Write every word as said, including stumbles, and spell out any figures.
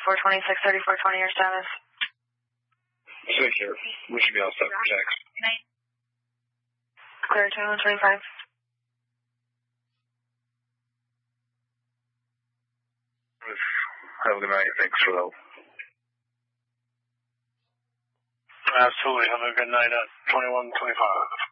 thirty-four twenty-six, thirty-four twenty, your status. Secure. We should be all set for text. Clear twenty-one twenty-five. Have a good night. Thanks for the help. Absolutely. Have a good night at twenty-one twenty-five.